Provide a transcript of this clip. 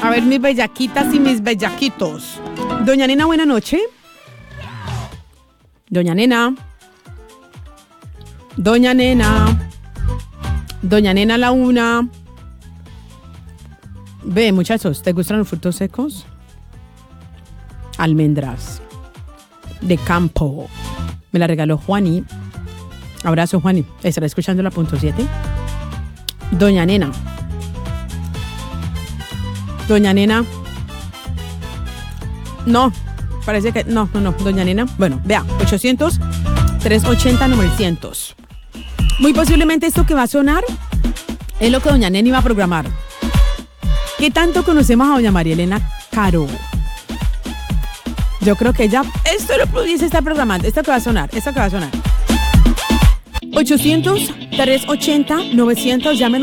A ver, mis bellaquitas y mis bellaquitos. Doña Nena, buena noche. Doña Nena. Doña Nena. Doña Nena la una. Ve, muchachos, ¿te gustan los frutos secos? Almendras. De campo. Me la regaló Juani. Abrazo, Juani. Estará escuchando la punto 7. Doña Nena. Doña Nena. No, parece que... No. Doña Nena. Bueno, vea. 800-380-900. Muy posiblemente esto que va a sonar es lo que Doña Nena iba a programar. ¿Qué tanto conocemos a Doña María Elena Caro? Yo creo que ella... Esto lo produce, está programando. Esto que va a sonar. 800-380-900. Llámenos.